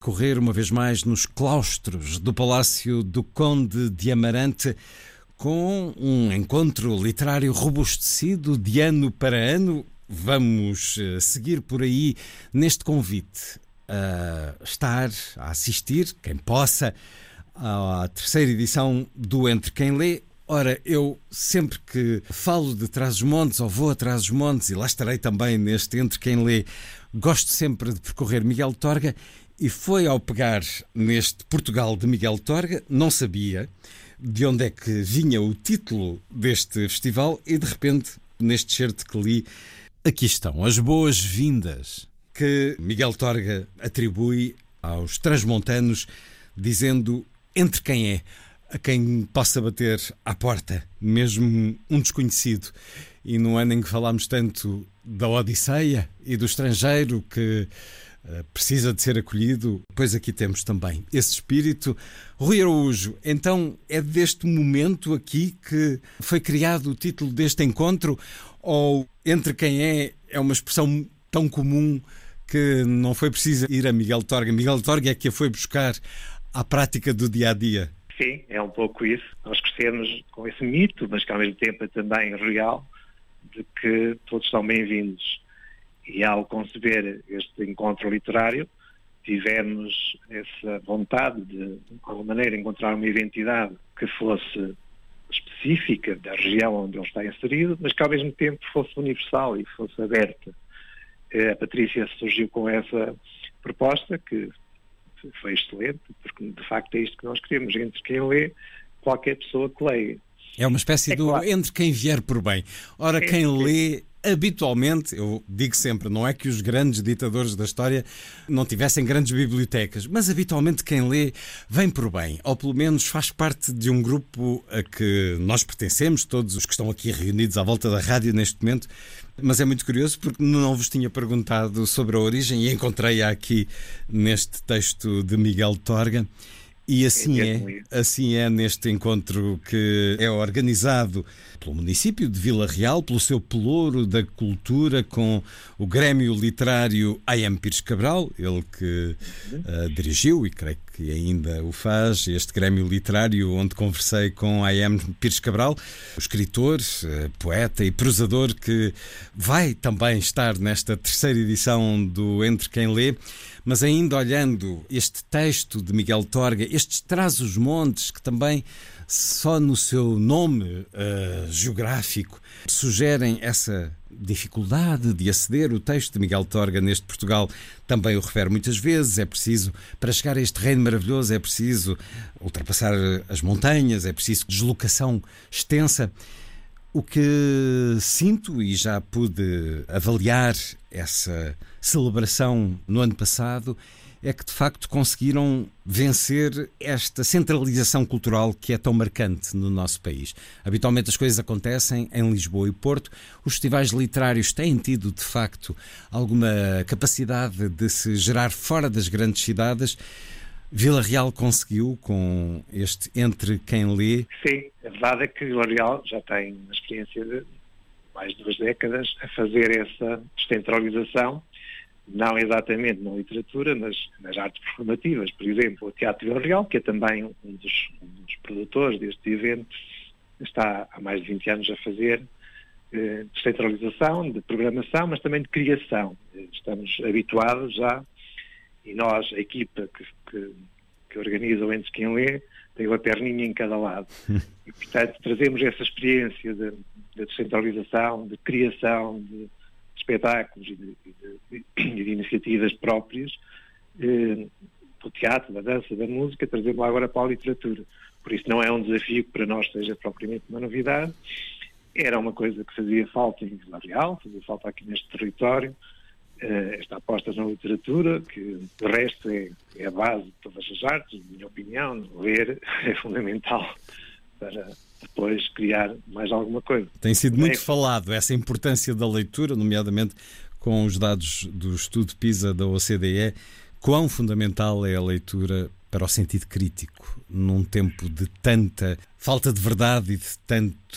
correr uma vez mais nos claustros do Palácio do Conde de Amarante, com um encontro literário robustecido de ano para ano. Vamos seguir por aí neste convite a estar, a assistir, quem possa, à terceira edição do Entre Quem Lê. Ora, eu sempre que falo de Trás-os-Montes ou vou a Trás-os-Montes, e lá estarei também neste Entre Quem Lê, gosto sempre de percorrer Miguel Torga, e foi ao pegar neste Portugal de Miguel Torga, não sabia de onde é que vinha o título deste festival e de repente, neste certo que li, aqui estão as boas-vindas que Miguel Torga atribui aos transmontanos, dizendo entre quem é, a quem possa bater à porta, mesmo um desconhecido. E no ano em que falámos tanto da Odisseia e do estrangeiro que precisa de ser acolhido, pois aqui temos também esse espírito. Rui Araújo, então é deste momento aqui que foi criado o título deste encontro, ou entre quem é uma expressão tão comum que não foi preciso ir a Miguel Torga? Miguel Torga é que a foi buscar à prática do dia-a-dia. Sim, é um pouco isso. Nós crescemos com esse mito, mas que ao mesmo tempo é também real, de que todos são bem-vindos. E ao conceber este encontro literário, tivemos essa vontade de alguma maneira, encontrar uma identidade que fosse específica da região onde ele está inserido, mas que ao mesmo tempo fosse universal e fosse aberta. A Patrícia surgiu com essa proposta, que foi excelente, porque de facto é isto que nós queremos, entre quem lê, qualquer pessoa que leia. É uma espécie claro. Entre quem vier por bem. Ora, quem lê, habitualmente, eu digo sempre, não é que os grandes ditadores da história não tivessem grandes bibliotecas, mas habitualmente quem lê vem por bem, ou pelo menos faz parte de um grupo a que nós pertencemos, todos os que estão aqui reunidos à volta da rádio neste momento. Mas é muito curioso porque não vos tinha perguntado sobre a origem e encontrei-a aqui neste texto de Miguel Torga. E assim é neste encontro que é organizado pelo município de Vila Real, pelo seu pelouro da cultura, com o Grêmio Literário A.M. Pires Cabral, ele que dirigiu e creio que ainda o faz, este Grêmio Literário onde conversei com A.M. Pires Cabral, o escritor, poeta e prosador que vai também estar nesta terceira edição do Entre Quem Lê. Mas ainda olhando este texto de Miguel Torga, estes Trás-os-Montes, que também só no seu nome geográfico sugerem essa dificuldade de aceder, o texto de Miguel Torga neste Portugal também o refere muitas vezes. É preciso, para chegar a este reino maravilhoso, é preciso ultrapassar as montanhas, é preciso deslocação extensa. O que sinto, e já pude avaliar essa celebração no ano passado, é que de facto conseguiram vencer esta centralização cultural que é tão marcante no nosso país. Habitualmente as coisas acontecem em Lisboa e Porto. Os festivais literários têm tido de facto alguma capacidade de se gerar fora das grandes cidades. Vila Real conseguiu com este Entre Quem Lê? Sim, a verdade é que Vila Real já tem uma experiência de mais de 2 décadas a fazer essa descentralização, não exatamente na literatura, mas nas artes performativas. Por exemplo, o Teatro Vila Real, que é também um dos produtores deste evento, está há mais de 20 anos a fazer descentralização, de programação, mas também de criação. Estamos habituados já. E nós, a equipa que organiza o Entre Quem Lê, tem uma perninha em cada lado. E, portanto, trazemos essa experiência de descentralização, de criação, de espetáculos e de iniciativas próprias, do teatro, da dança, da música, trazemos agora para a literatura. Por isso não é um desafio que para nós seja propriamente uma novidade. Era uma coisa que fazia falta em Vila Real, fazia falta aqui neste território. Esta aposta na literatura, que de resto é a base de todas as artes, na minha opinião. Ler é fundamental para depois criar mais alguma coisa. Tem sido muito falado essa importância da leitura, nomeadamente com os dados do estudo PISA da OCDE. Quão fundamental é a leitura para o sentido crítico, num tempo de tanta falta de verdade e de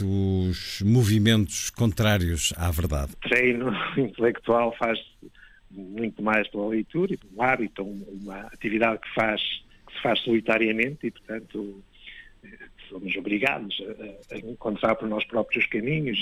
tantos movimentos contrários à verdade? O treino intelectual faz muito mais pela leitura, um hábito, uma atividade que se faz solitariamente e, portanto, somos obrigados a encontrar por nós próprios os caminhos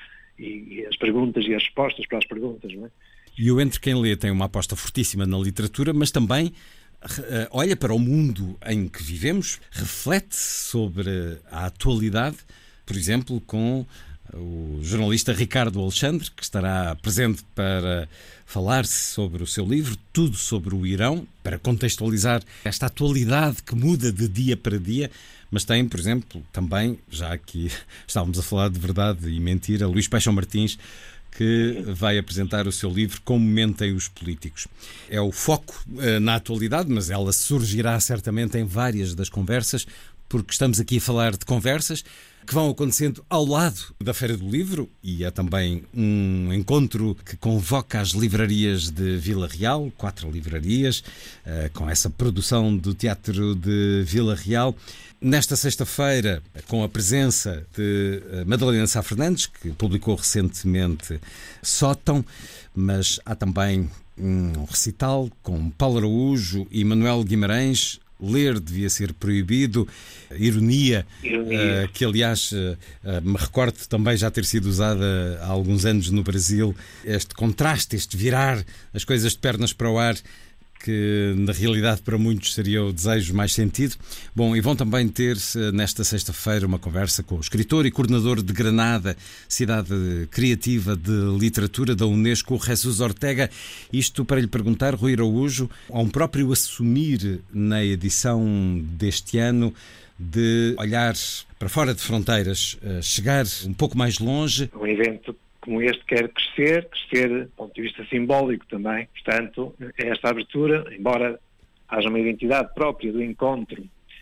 e as perguntas e as respostas para as perguntas, não é? E o Entre Quem Lê tem uma aposta fortíssima na literatura, mas também olha para o mundo em que vivemos, reflete sobre a atualidade, por exemplo, com o jornalista Ricardo Alexandre, que estará presente para falar-se sobre o seu livro, Tudo sobre o Irão, para contextualizar esta atualidade que muda de dia para dia, mas tem, por exemplo, também, já aqui estávamos a falar de verdade e mentira, Luís Paixão Martins, que vai apresentar o seu livro Como Mentem os Políticos. É o foco na atualidade, mas ela surgirá certamente em várias das conversas, porque estamos aqui a falar de conversas que vão acontecendo ao lado da Feira do Livro, e é também um encontro que convoca as livrarias de Vila Real, 4 livrarias, com essa produção do Teatro de Vila Real. Nesta sexta-feira, com a presença de Madalena Sá Fernandes, que publicou recentemente Sótão, mas há também um recital com Paulo Araújo e Manuel Guimarães. Ler devia ser proibido, ironia. Que aliás me recordo também já ter sido usada há alguns anos no Brasil, este contraste, este virar as coisas de pernas para o ar, que na realidade para muitos seria o desejo mais sentido. Bom, e vão também ter nesta sexta-feira uma conversa com o escritor e coordenador de Granada, cidade criativa de literatura da Unesco, Jesus Ortega. Isto para lhe perguntar, Rui Araújo, a um próprio assumir na edição deste ano de olhar para fora de fronteiras, chegar um pouco mais longe. Um evento como este quer crescer do ponto de vista simbólico também. Portanto, esta abertura, embora haja uma identidade própria do encontro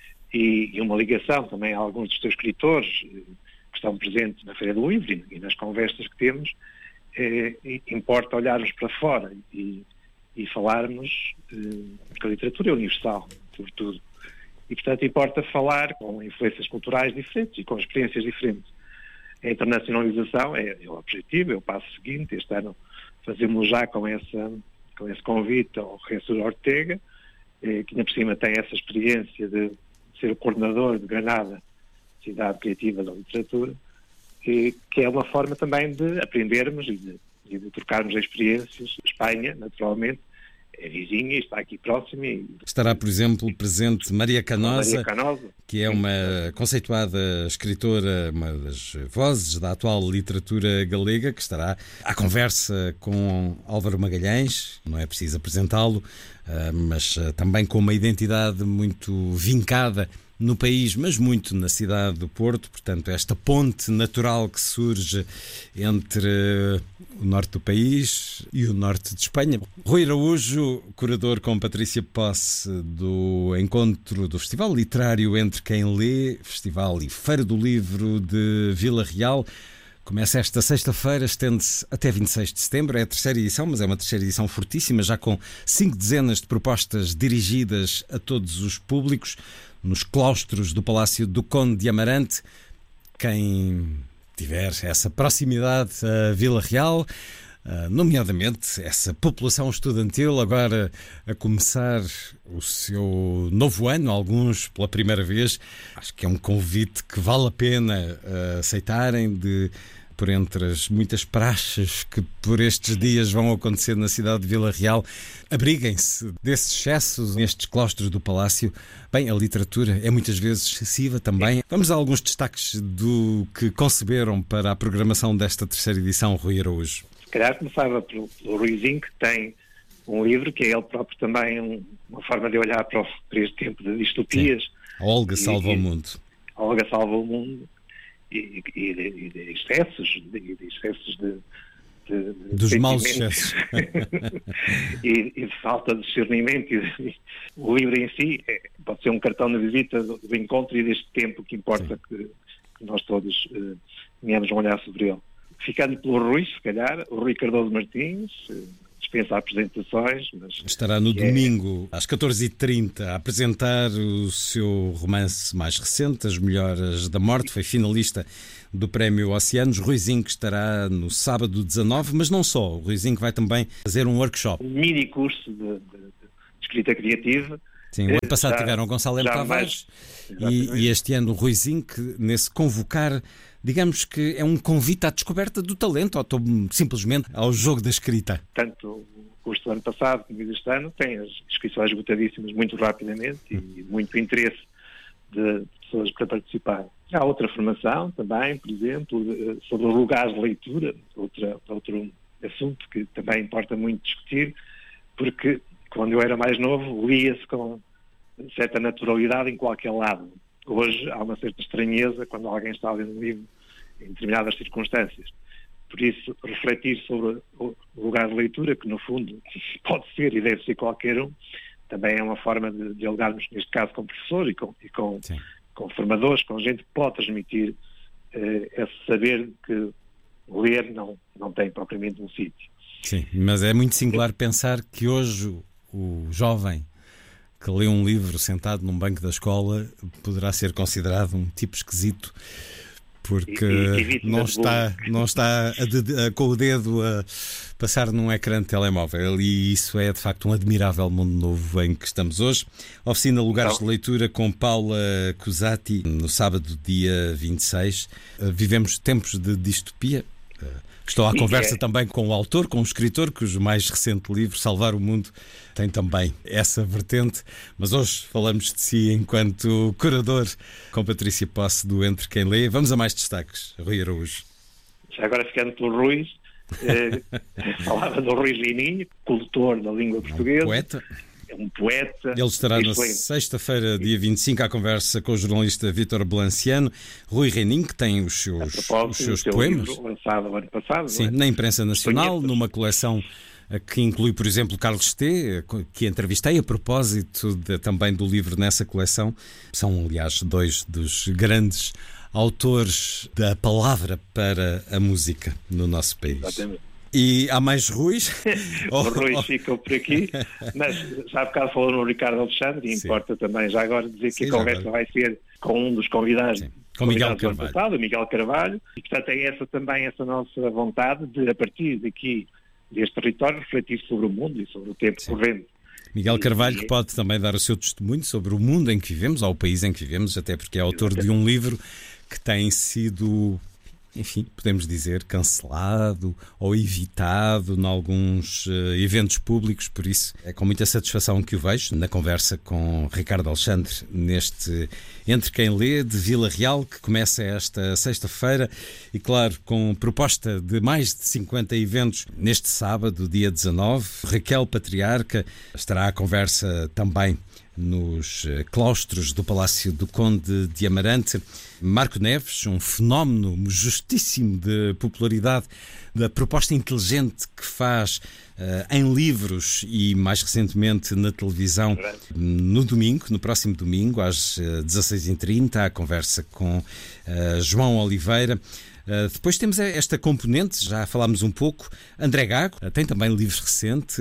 e uma ligação também a alguns dos seus escritores que estão presentes na Feira do Livro e nas conversas que temos, importa olharmos para fora e falarmos que a literatura é universal, sobretudo. E, portanto, importa falar com influências culturais diferentes e com experiências diferentes. A internacionalização é o objetivo, é o passo seguinte. Este ano fazemos já com esse convite ao Jesus Ortega, que ainda por cima tem essa experiência de ser o coordenador de Granada, cidade criativa da literatura, que é uma forma também de aprendermos e de trocarmos experiências. Espanha, naturalmente, é vizinha e está aqui próxima. Estará, por exemplo, presente Maria Canosa, que é uma conceituada escritora, uma das vozes da atual literatura galega, que estará à conversa com Álvaro Magalhães, não é preciso apresentá-lo, mas também com uma identidade muito vincada no país, mas muito na cidade do Porto. Portanto, esta ponte natural que surge entre o norte do país e o norte de Espanha. Rui Araújo, curador com Patrícia Posse do encontro do Festival Literário Entre Quem Lê, Festival e Feira do Livro de Vila Real. Começa esta sexta-feira, estende-se até 26 de setembro. É a terceira edição, mas é uma terceira edição fortíssima, já com 5 dezenas de propostas dirigidas a todos os públicos, nos claustros do Palácio do Conde de Amarante. Quem tiver essa proximidade a Vila Real, nomeadamente essa população estudantil agora a começar o seu novo ano, alguns pela primeira vez, acho que é um convite que vale a pena aceitarem, por entre as muitas praxes que por estes dias vão acontecer na cidade de Vila Real. Abriguem-se desses excessos nestes claustros do Palácio. Bem, a literatura é muitas vezes excessiva também. Vamos a alguns destaques do que conceberam para a programação desta terceira edição, Rui Araújo. Se calhar começava pelo Ruizinho, que tem um livro que é ele próprio também uma forma de olhar para este tempo de distopias. Sim. A Olga Salva o Mundo. A Olga Salva o Mundo. E de excessos, dos maus excessos. e de falta de discernimento. O livro em si pode ser um cartão de visita do encontro e deste tempo que importa que nós todos tenhamos um olhar sobre ele. Ficando pelo Rui, se calhar, o Rui Cardoso Martins, dispensa apresentações. Mas estará no domingo, às 14h30, a apresentar o seu romance mais recente, As Melhoras da Morte. Foi finalista do Prémio Oceanos. Rui Zinck estará no sábado 19, mas não só. O Rui Zinck vai também fazer um workshop. Um mini curso de escrita criativa. Sim, o ano passado tiveram Gonçalo M. Tavares e este ano o Rui Zinck, nesse convocar, digamos que é um convite à descoberta do talento, ou simplesmente ao jogo da escrita. Tanto o curso do ano passado como este ano tem as inscrições esgotadíssimas muito rapidamente e muito interesse de pessoas para participar. Há outra formação também, por exemplo, sobre lugares de leitura, outro assunto que também importa muito discutir, porque quando eu era mais novo, lia-se com certa naturalidade em qualquer lado. Hoje há uma certa estranheza quando alguém está a ler um livro em determinadas circunstâncias. Por isso, refletir sobre o lugar de leitura, que no fundo pode ser e deve ser qualquer um, também é uma forma de dialogarmos, neste caso, com professores e com formadores, com gente que pode transmitir esse saber que ler não tem propriamente um sítio. Sim, mas é muito singular pensar que hoje o jovem que lê um livro sentado num banco da escola poderá ser considerado um tipo esquisito, porque não está com o dedo a passar num ecrã de telemóvel, e isso é de facto um admirável mundo novo em que estamos hoje. Oficina Lugares de Leitura com Paula Cusati, no sábado, dia 26. Vivemos tempos de distopia. Estou à conversa também com o autor, com o escritor, cujo mais recente livro, Salvar o Mundo, tem também essa vertente. Mas hoje falamos de si enquanto curador, com Patrícia Posse, do Entre Quem Lê. Vamos a mais destaques, Rui Araújo. Já agora ficando pelo Rui, falava do Rui Lininho, cultor da língua portuguesa. Poeta. É um poeta. Ele estará na sexta-feira, dia 25, à conversa com o jornalista Vítor Blanciano. Rui Reininho, que tem os seus poemas. Livro lançado o ano passado. Sim, na imprensa nacional, numa coleção que inclui, por exemplo, Carlos T., que entrevistei a propósito também do livro nessa coleção. São, aliás, dois dos grandes autores da palavra para a música no nosso país. Exatamente. E há mais Ruis? O Rui ficou por aqui, mas já há bocado falou no Ricardo Alexandre, e importa também já agora dizer que a conversa vai ser com um dos convidados. Com Miguel Carvalho. Passado, o Miguel Carvalho, e portanto é essa nossa vontade de, a partir daqui, deste território, refletir sobre o mundo e sobre o tempo corrente. Miguel Carvalho, que pode também dar o seu testemunho sobre o mundo em que vivemos, ou o país em que vivemos, até porque é autor de um livro que tem sido, enfim, podemos dizer, cancelado ou evitado em alguns eventos públicos. Por isso é com muita satisfação que o vejo na conversa com Ricardo Alexandre neste Entre Quem Lê, de Vila Real, que começa esta sexta-feira e, claro, com proposta de mais de 50 eventos neste sábado, dia 19. Raquel Patriarca estará à conversa também nos claustros do Palácio do Conde de Amarante. Marco Neves, um fenómeno justíssimo de popularidade, da proposta inteligente que faz em livros e mais recentemente na televisão, no próximo domingo, às 16h30, a conversa com João Oliveira. Depois temos esta componente, já falámos um pouco, André Gago, tem também livros recentes,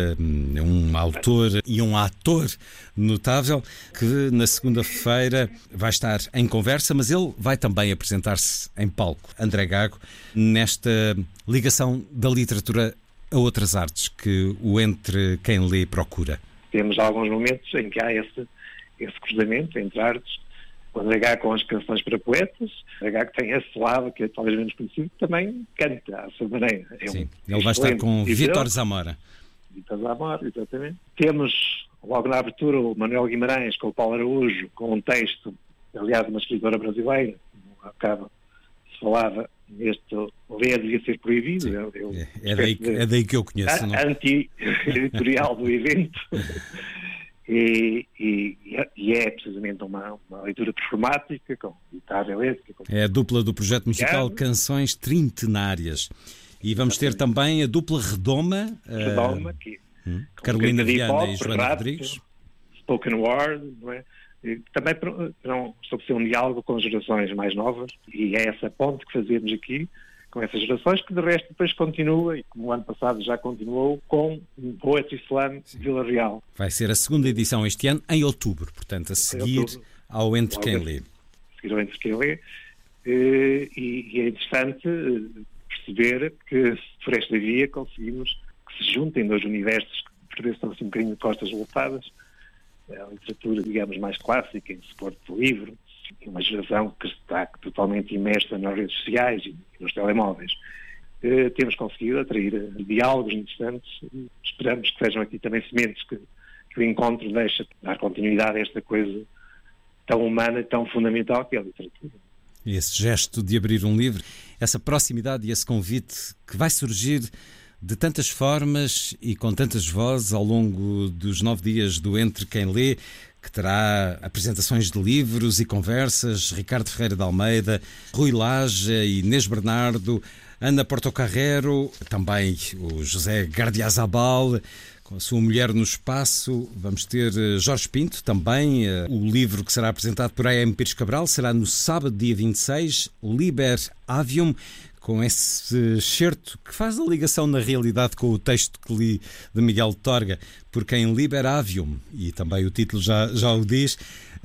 um autor e um ator notável, que na segunda-feira vai estar em conversa, mas ele vai também apresentar-se em palco. André Gago, nesta ligação da literatura a outras artes que o Entre Quem Lê procura. Temos alguns momentos em que há esse cruzamento entre artes. O André Gago com as canções para poetas, o André Gago tem esse lado que é talvez menos conhecido, também canta à sua maneira. Sim, ele vai estar com Vítor Zamora. Vítor Zamora, exatamente. Temos, logo na abertura, o Manuel Guimarães com o Paulo Araújo, com um texto, aliás, uma escritora brasileira, como há bocado se falava, neste ler devia ser proibido. É daí que eu conheço. Anti-editorial do evento. E é precisamente uma leitura performática, com guitarra elétrica. É a dupla do projeto musical Canções Trintenárias. E vamos ter também a dupla Redoma, Carolina Viana e Joana Rodrigues. Spoken Word, não é? E também para estabelecer um diálogo com gerações mais novas, e é essa ponte que fazemos aqui com essas gerações, que de resto depois continua, e como o ano passado já continuou, com o Poetry Slam de Vila Real. Vai ser a segunda edição este ano, em outubro, portanto, a seguir ao Entre Quem Lê. A seguir ao Entre Quem Lê. e é interessante perceber que por esta via conseguimos que se juntem dois universos que por vezes estão assim um bocadinho de costas voltadas, a literatura, digamos, mais clássica, em suporte do livro, e uma geração que está totalmente imersa nas redes sociais e nos telemóveis. Temos conseguido atrair diálogos interessantes. Esperamos que sejam aqui também sementes que o encontro deixa dar continuidade a esta coisa tão humana e tão fundamental que é a literatura. Esse gesto de abrir um livro, essa proximidade e esse convite que vai surgir de tantas formas e com tantas vozes ao longo dos 9 dias do Entre Quem Lê, que terá apresentações de livros e conversas, Ricardo Ferreira de Almeida, Rui Lage, Inês Bernardo, Ana Portocarrero, também o José Gardiazabal, com a sua Mulher no Espaço. Vamos ter Jorge Pinto também. O livro que será apresentado por A.M. Pires Cabral será no sábado, dia 26, Liber Avium, com esse excerto que faz a ligação na realidade com o texto que li de Miguel de Torga, porque em Liber Avium, e também o título já o diz,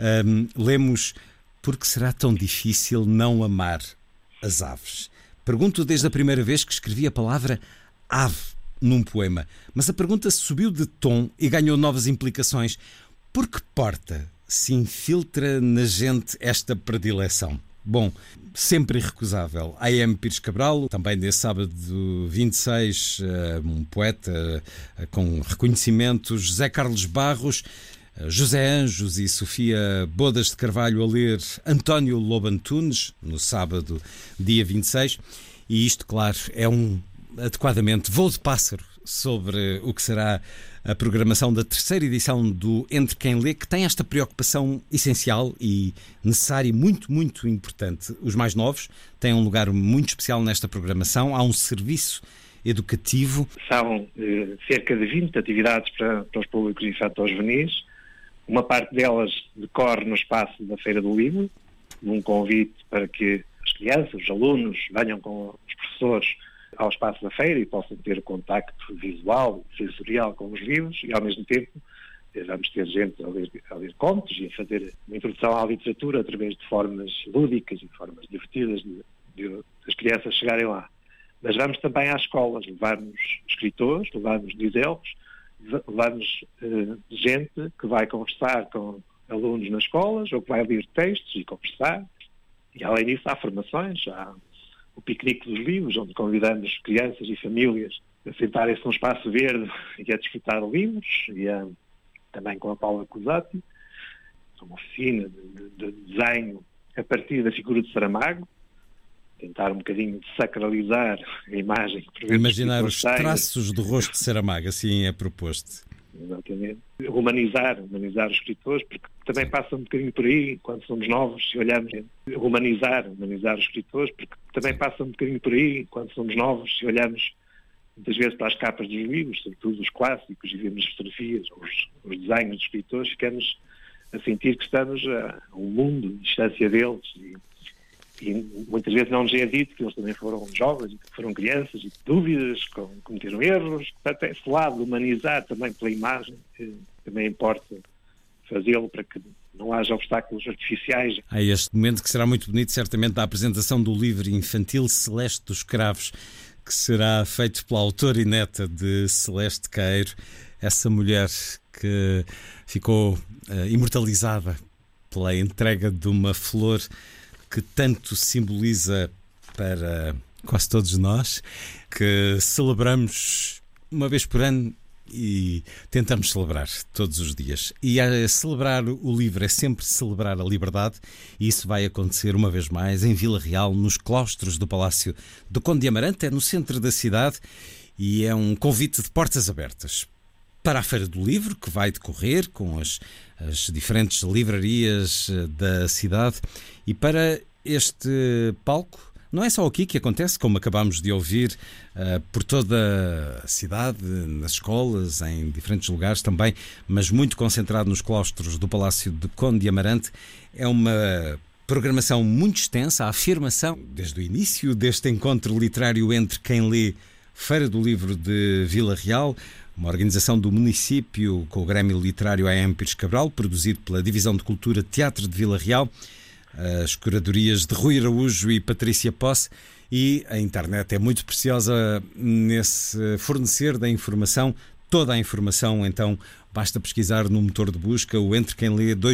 lemos: porque será tão difícil não amar as aves? Pergunto desde a primeira vez que escrevi a palavra ave num poema, mas a pergunta subiu de tom e ganhou novas implicações. Por que porta se infiltra na gente esta predileção? Bom, sempre irrecusável. A.M. Pires Cabral, também nesse sábado 26, um poeta com reconhecimento, José Carlos Barros, José Anjos e Sofia Bodas de Carvalho a ler António Lobo Antunes, no sábado, dia 26. E isto, claro, é adequadamente voo de pássaro sobre o que será a programação da 3ª edição do Entre Quem Lê, que tem esta preocupação essencial e necessária e muito, muito importante. Os mais novos têm um lugar muito especial nesta programação. Há um serviço educativo. São cerca de 20 atividades para os públicos infanto-juvenis. Uma parte delas decorre no espaço da Feira do Livro, num convite para que as crianças, os alunos, venham com os professores ao espaço da feira e possam ter contacto visual, sensorial com os livros, e ao mesmo tempo vamos ter gente a ler contos e a fazer uma introdução à literatura através de formas lúdicas e formas divertidas de as crianças chegarem lá. Mas vamos também às escolas, levarmos escritores, levarmos dizelhos, levarmos gente que vai conversar com alunos nas escolas ou que vai ler textos e conversar. E além disso há formações, há o piquenique dos livros, onde convidamos crianças e famílias a sentarem-se num espaço verde e a desfrutar de livros, e também com a Paula Cusati, uma oficina de desenho a partir da figura de Saramago, tentar um bocadinho de sacralizar a imagem. Imaginar os traços do rosto de Saramago, assim é proposto. Exatamente. Humanizar os escritores, porque também passa um bocadinho por aí, quando somos novos, se olharmos. Humanizar os escritores, porque também passa um bocadinho por aí, quando somos novos, se olharmos muitas vezes para as capas dos livros, sobretudo os clássicos, e vemos as fotografias, os desenhos dos escritores, ficamos a sentir que estamos a um mundo de distância deles, e muitas vezes não nos é dito que eles também foram jovens, que foram crianças, e que dúvidas, cometeram erros. Portanto, esse lado de humanizar também pela imagem, também importa fazê-lo para que não haja obstáculos artificiais. Há este momento que será muito bonito, certamente, da apresentação do livro infantil Celeste dos Cravos, que será feito pela autora e neta de Celeste Queiro, essa mulher que ficou imortalizada pela entrega de uma flor que tanto simboliza para quase todos nós, que celebramos uma vez por ano e tentamos celebrar todos os dias. E a celebrar o livro é sempre celebrar a liberdade, e isso vai acontecer uma vez mais em Vila Real, nos claustros do Palácio do Conde de Amarante, é no centro da cidade, e é um convite de portas abertas para a Feira do Livro, que vai decorrer com as diferentes livrarias da cidade, e para este palco. Não é só aqui que acontece, como acabámos de ouvir, por toda a cidade, nas escolas, em diferentes lugares também, mas muito concentrado nos claustros do Palácio de Conde de Amarante. É uma programação muito extensa, a afirmação, desde o início deste encontro literário Entre Quem Lê, Feira do Livro de Vila Real, uma organização do município com o Grêmio Literário A.M. Pires Cabral, produzido pela Divisão de Cultura Teatro de Vila Real. as curadorias de Rui Araújo e Patrícia Posse, e a internet é muito preciosa nesse fornecer da informação, toda a informação. Então basta pesquisar no motor de busca o Entre Quem Lê